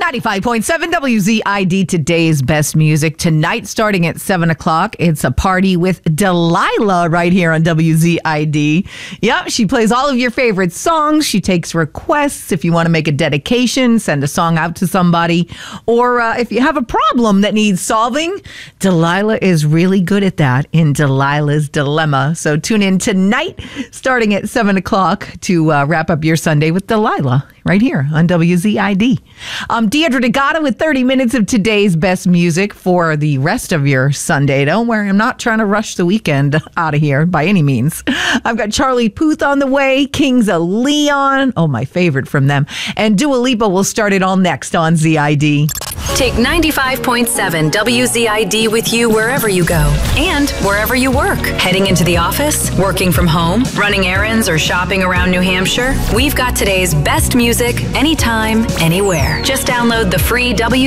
95.7 WZID, today's best music. Tonight, starting at 7 o'clock, it's a party with Delilah right here on WZID. Yep, she plays all of your favorite songs. She takes requests. If you want to make a dedication, send a song out to somebody. Or if you have a problem that needs solving, Delilah is really good at that in Delilah's Dilemma. So tune in tonight, starting at 7 o'clock, to wrap up your Sunday with Delilah right here on WZID. Deidre DeGata with 30 minutes of today's best music for the rest of your Sunday. Don't worry, I'm not trying to rush the weekend out of here by any means. I've got Charlie Puth on the way, Kings of Leon, my favorite from them, and Dua Lipa will start it all next on ZID. Take 95.7 WZID with you wherever you go and wherever you work. Heading into the office, working from home, running errands, or shopping around New Hampshire, we've got today's best music anytime, anywhere. Just download the free